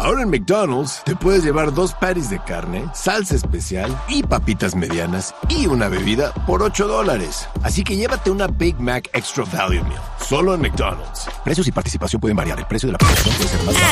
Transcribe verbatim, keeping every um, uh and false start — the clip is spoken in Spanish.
Ahora en McDonald's te puedes llevar dos patties de carne, salsa especial y papitas medianas y una bebida por ocho dólares. Así que llévate una Big Mac Extra Value Meal. Solo en McDonald's. Precios y participación pueden variar. El precio de la promoción puede ser más bajo.